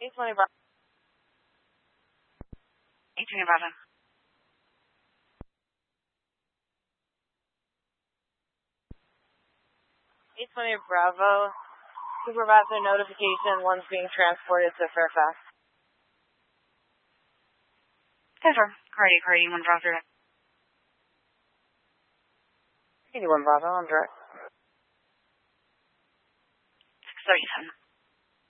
820 Bravo. 820 Bravo. 820 Bravo. Supervisor notification, one's being transported to Fairfax. Confirm. Cardiac, 1 Bravo 0. 81 Bravo, I'm direct. 637.